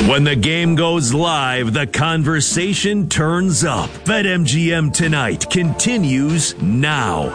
When the game goes live, the conversation turns up. BetMGM Tonight continues now.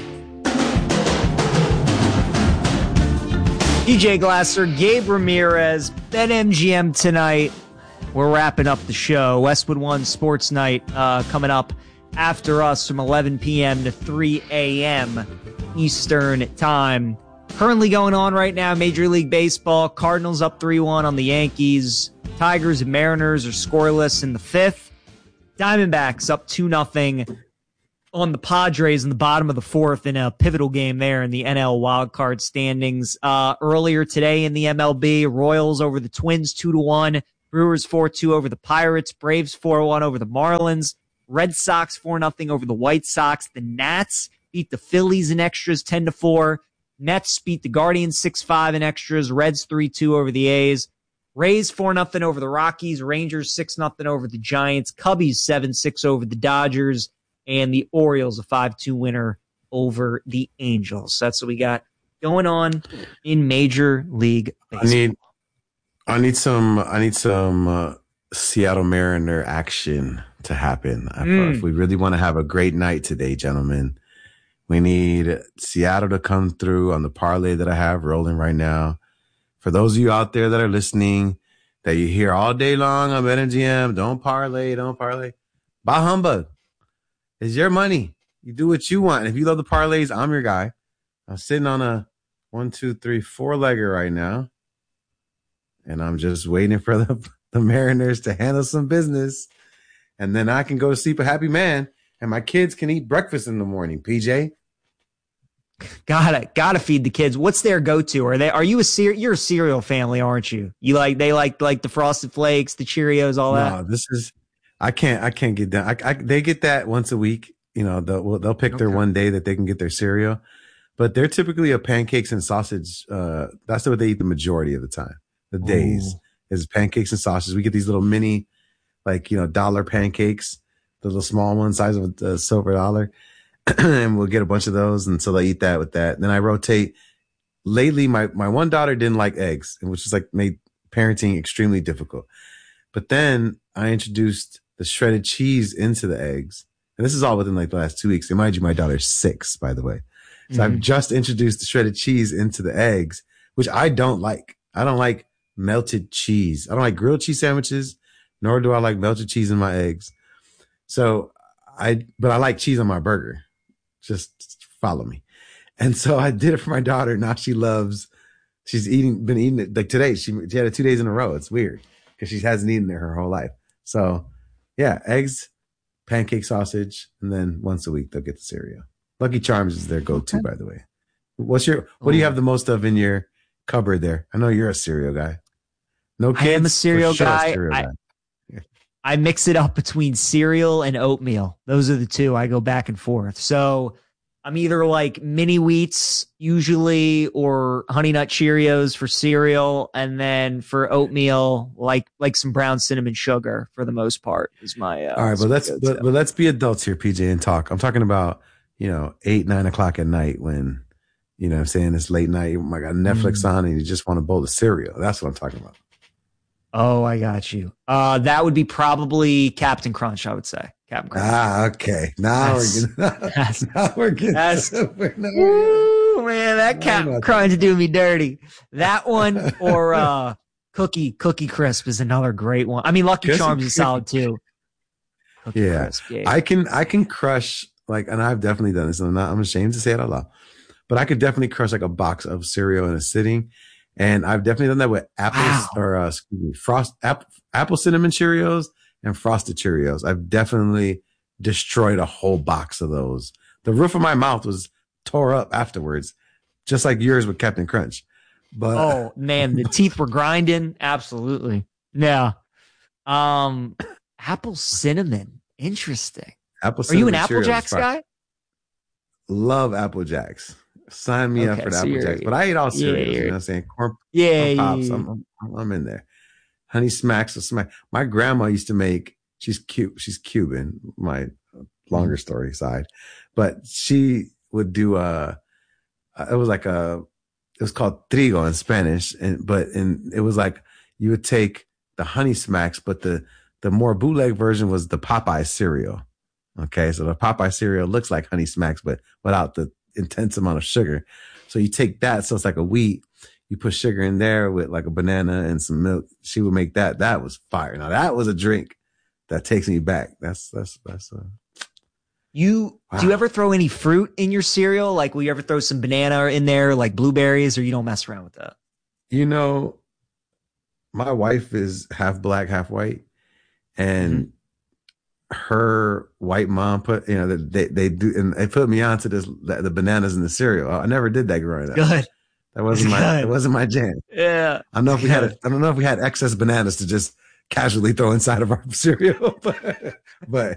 DJ Glasser, Gabe Ramirez, BetMGM Tonight. We're wrapping up the show. Westwood One Sports Night coming up after us from 11 p.m. to 3 a.m. Eastern Time. Currently going on right now, Major League Baseball. Cardinals up 3-1 on the Yankees. Tigers and Mariners are scoreless in the fifth. Diamondbacks up 2-0 on the Padres in the bottom of the fourth in a pivotal game there in the NL wildcard standings. Earlier today in the MLB, Royals over the Twins 2-1. Brewers 4-2 over the Pirates. Braves 4-1 over the Marlins. Red Sox 4-0 over the White Sox. The Nats beat the Phillies in extras 10-4. Mets beat the Guardians 6-5 in extras. Reds 3-2 over the A's. Rays 4-0 over the Rockies. Rangers 6-0 over the Giants. Cubbies 7-6 over the Dodgers. And the Orioles a 5-2 winner over the Angels. That's what we got going on in Major League Baseball. I need some Seattle Mariner action to happen. If we really want to have a great night today, gentlemen, we need Seattle to come through on the parlay that I have rolling right now. For those of you out there that are listening, that you hear all day long on BetMGM, don't parlay. Bah humbug. It's your money. You do what you want. If you love the parlays, I'm your guy. I'm sitting on a 1, 2, 3, 4-legger right now. And I'm just waiting for the Mariners to handle some business. And then I can go to sleep a happy man. And my kids can eat breakfast in the morning, PJ. Gotta feed the kids. What's their go-to? Are you you're a cereal family, aren't you? They like the Frosted Flakes, the Cheerios, all that? No, I can't get that. They get that once a week. You know, they'll pick their one day that they can get their cereal, but they're typically a pancakes and sausage. That's what they eat the majority of the time. The days is pancakes and sausage. We get these little mini, dollar pancakes, the little small one, size of a silver dollar. And we'll get a bunch of those. And so they eat that with that. And then I rotate. Lately, my one daughter didn't like eggs, which is made parenting extremely difficult. But then I introduced the shredded cheese into the eggs. And this is all within the last 2 weeks. And mind you, my daughter's 6, by the way. So I've just introduced the shredded cheese into the eggs, which I don't like. I don't like melted cheese. I don't like grilled cheese sandwiches, nor do I like melted cheese in my eggs. But I like cheese on my burger. Just follow me. And so I did it for my daughter. Now she's been eating it. Like today, she had it 2 days in a row. It's weird because she hasn't eaten it her whole life. So yeah, eggs, pancake sausage, and then once a week they'll get the cereal. Lucky Charms is their go-to, by the way. What do you have the most of in your cupboard there? I know you're a cereal guy. No kids? I am a cereal guy. Guy. I mix it up between cereal and oatmeal. Those are the two. I go back and forth. So I'm either mini wheats usually or Honey Nut Cheerios for cereal. And then for oatmeal, like some brown cinnamon sugar for the most part is my, all right. But let's be adults here, PJ, and talk. I'm talking about, 8, 9 o'clock at night when, I'm saying it's late night. I got Netflix on and you just want a bowl of cereal. That's what I'm talking about. Oh, I got you. That would be probably Captain Crunch, I would say. Captain Crunch. Okay. Now we're getting. Ooh, man, that Captain Crunch doing me dirty. That one or Cookie Crisp is another great one. I mean, Lucky Charms is solid too. Cookie Crisp, yeah. I can crush and I've definitely done this. And I'm ashamed to say it out loud, but I could definitely crush a box of cereal in a sitting. And I've definitely done that with apple cinnamon Cheerios and frosted Cheerios. I've definitely destroyed a whole box of those. The roof of my mouth was tore up afterwards, just like yours with Captain Crunch. But oh man, the teeth were grinding. Absolutely. Yeah. Apple cinnamon. Interesting. Are you an Apple Jacks guy? Love Apple Jacks. Sign me up for the Apple Jacks. But I eat all cereals, you know what I'm saying? Corn Pops, I'm in there. Honey Smacks. My grandma used to make, she's Cuban, my longer story side. But she would do it was called trigo in Spanish. It was you would take the Honey Smacks, but the more bootleg version was the Popeye cereal. Okay, so the Popeye cereal looks like Honey Smacks, but without the intense amount of sugar. So you take that, so it's like a wheat. You put sugar in there with like a banana and some milk. She would make that. That was fire. Now that was a drink that takes me back. Wow. Do you ever throw any fruit in your cereal? Like, will you ever throw some banana in there, like blueberries, or you don't mess around with that? You know, my wife is half black, half white, and her white mom put, they do, and they put me onto the bananas in the cereal. I never did that growing up. Good. That wasn't my jam. Yeah. I don't know if we had excess bananas to just casually throw inside of our cereal, but